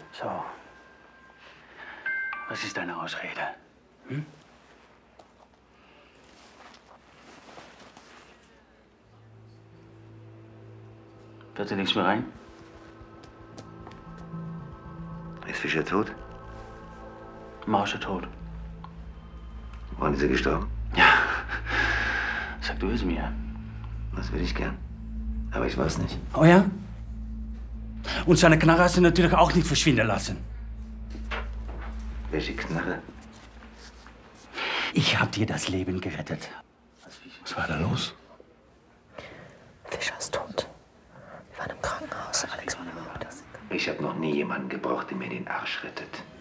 So. Was ist deine Ausrede? Hm? Fällt dir nichts mehr rein? Ist Fischer tot? Mausche tot. Wann ist er gestorben? Ja. Sag du es mir. Das will ich gern. Aber ich weiß nicht. Oh ja? Und seine Knarre hast du natürlich auch nicht verschwinden lassen. Welche Knarre? Ich hab dir das Leben gerettet. Was war da los? Fischer ist tot. Wir waren im Krankenhaus. Alex war Ich habe noch nie jemanden gebraucht, der mir den Arsch rettet.